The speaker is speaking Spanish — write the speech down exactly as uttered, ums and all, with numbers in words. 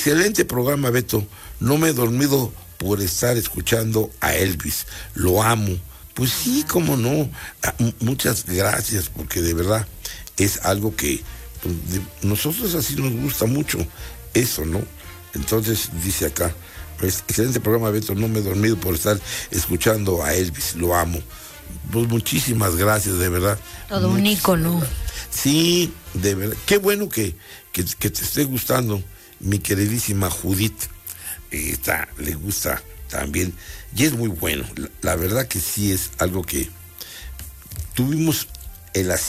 excelente programa, Beto. No me he dormido por estar escuchando a Elvis. Lo amo. Pues sí, cómo no. Ah, m- muchas gracias, porque de verdad es algo que pues, de- nosotros así nos gusta mucho. Eso, ¿no? Entonces, dice acá, pues, excelente programa, Beto. No me he dormido por estar escuchando a Elvis. Lo amo. Pues muchísimas gracias, de verdad. Todo un Muchísimas ícono. gracias. Sí, de verdad. Qué bueno que, que, que te esté gustando, mi queridísima Judith. Eh, Está, le gusta también. Y es muy bueno. La, la verdad que sí es algo que tuvimos el